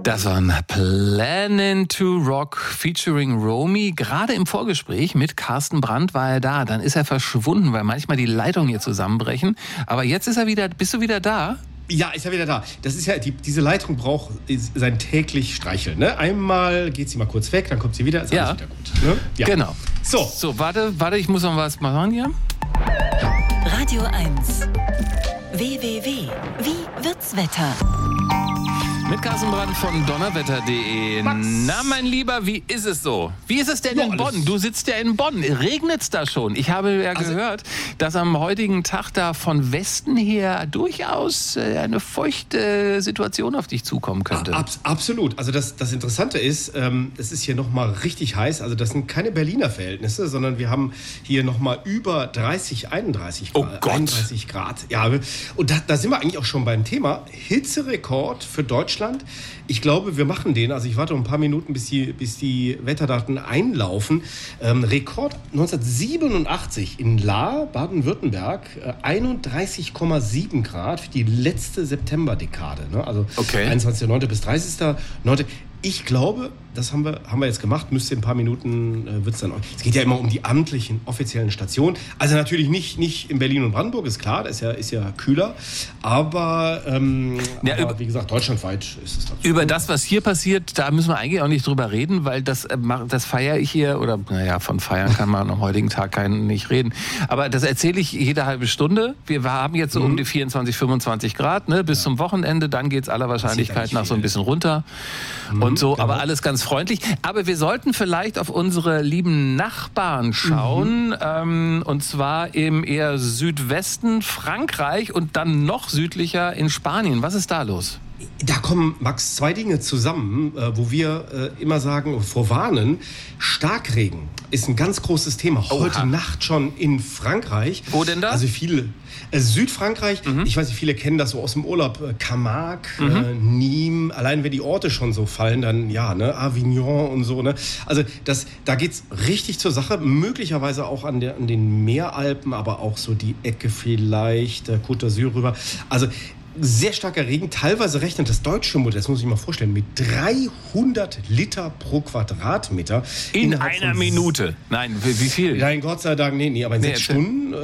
Das war ein Planning to Rock featuring Romy. Gerade im Vorgespräch mit Carsten Brandt war er da. Dann ist er verschwunden, weil manchmal die Leitungen hier zusammenbrechen. Aber jetzt ist er wieder. Bist du wieder da? Ja, ist ja wieder da. Das ist ja, diese Leitung braucht sein täglich Streicheln. Ne? Einmal geht sie mal kurz weg, dann kommt sie wieder, ist alles wieder gut. Ne? Ja. Genau. So, warte, ich muss noch was machen hier. Radio 1. www. Wie wird's Wetter? Mit Carsten Brandt von donnerwetter.de. Na, mein Lieber, wie ist es so? Wie ist es denn in Bonn? Du sitzt ja in Bonn. Regnet's da schon? Ich habe ja gehört, dass am heutigen Tag da von Westen her durchaus eine feuchte Situation auf dich zukommen könnte. Absolut. Also das Interessante ist, es ist hier nochmal richtig heiß. Also das sind keine Berliner Verhältnisse, sondern wir haben hier nochmal über 31 Grad. Oh Gott. 31 Grad. Ja, und da sind wir eigentlich auch schon beim Thema. Hitzerekord für Deutschland. Ich glaube, wir machen den. Also ich warte noch ein paar Minuten, bis die Wetterdaten einlaufen. Rekord 1987 in Lahr, Baden-Württemberg, 31,7 Grad für die letzte Septemberdekade. Ne? Also 21.09. bis 30.09. Ich glaube, das haben wir jetzt gemacht, müsste in ein paar Minuten, wird es dann. Es geht ja immer um die amtlichen, offiziellen Stationen. Also natürlich nicht in Berlin und Brandenburg, ist klar, das ist ja kühler. Aber wie gesagt, deutschlandweit ist es dazu. Über das, was hier passiert, da müssen wir eigentlich auch nicht drüber reden, weil das feiere ich hier, oder von feiern kann man am heutigen Tag nicht reden. Aber das erzähle ich jede halbe Stunde. Wir haben jetzt so um die 24, 25 Grad, ne, bis zum Wochenende. Dann geht es aller Wahrscheinlichkeit nach so ein bisschen runter. Und so, aber alles ganz freundlich. Aber wir sollten vielleicht auf unsere lieben Nachbarn schauen. Und zwar im eher Südwesten Frankreich und dann noch südlicher in Spanien. Was ist da los? Da kommen, Max, zwei Dinge zusammen, wo wir immer sagen, vorwarnen. Starkregen ist ein ganz großes Thema. Heute Nacht schon in Frankreich. Wo denn da? Also viele. Südfrankreich, ich weiß nicht, viele kennen das so aus dem Urlaub. Camargue, Nîmes, allein wenn die Orte schon so fallen, dann Avignon und so. Ne? Also da geht's richtig zur Sache. Möglicherweise auch an den Meeralpen, aber auch so die Ecke vielleicht, Côte d'Azur rüber. Also sehr starker Regen, teilweise rechnet das deutsche Modell, das muss ich mal vorstellen, mit 300 Liter pro Quadratmeter. In einer Minute? Nein, wie viel? Nein, Gott sei Dank, nee, aber in 6 Stunden.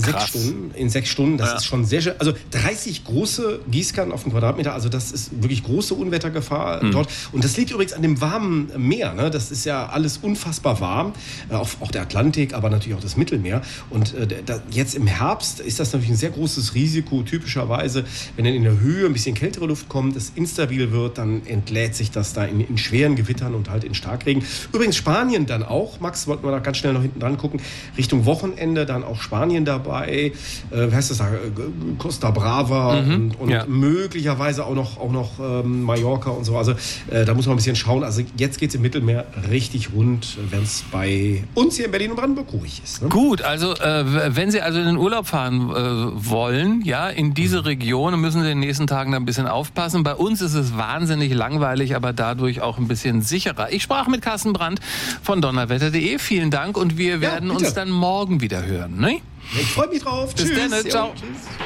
In 6 Stunden, das ist schon sehr schön. Also 30 große Gießkannen auf den Quadratmeter, also das ist wirklich große Unwettergefahr dort. Und das liegt übrigens an dem warmen Meer, ne? Das ist ja alles unfassbar warm, auch der Atlantik, aber natürlich auch das Mittelmeer. Und jetzt im Herbst ist das natürlich ein sehr großes Risiko, typischerweise, wenn in der Höhe ein bisschen kältere Luft kommt, es instabil wird, dann entlädt sich das da in schweren Gewittern und halt in Starkregen. Übrigens Spanien dann auch, Max, wollten wir da ganz schnell noch hinten dran gucken, Richtung Wochenende dann auch Spanien dabei, wie heißt das da, Costa Brava und möglicherweise auch noch Mallorca und so, also da muss man ein bisschen schauen, also jetzt geht es im Mittelmeer richtig rund, wenn es bei uns hier in Berlin und Brandenburg ruhig ist. Ne? Gut, also wenn Sie also in den Urlaub fahren wollen, in diese Region, müssen Sie in den nächsten Tagen da ein bisschen aufpassen. Bei uns ist es wahnsinnig langweilig, aber dadurch auch ein bisschen sicherer. Ich sprach mit Carsten Brandt von donnerwetter.de. Vielen Dank und wir werden uns dann morgen wieder hören. Ne? Ich freue mich drauf. Bis Tschüss. dann. Ciao. Tschüss.